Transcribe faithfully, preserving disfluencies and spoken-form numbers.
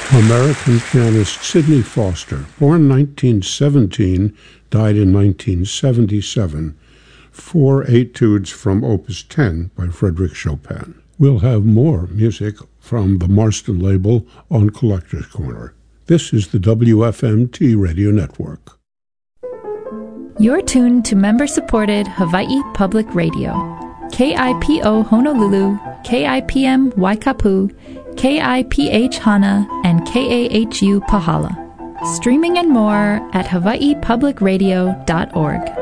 American pianist Sidney Foster, born nineteen seventeen, died in nineteen seventy-seven. Four etudes from Opus ten by Frédéric Chopin. We'll have more music from the Marston label on Collector's Corner. This is the W F M T Radio Network. You're tuned to member-supported Hawaii Public Radio. K I P O Honolulu, K I P M Waikapu, K I P H Hana, and K A H U Pahala. Streaming and more at hawaii public radio dot org.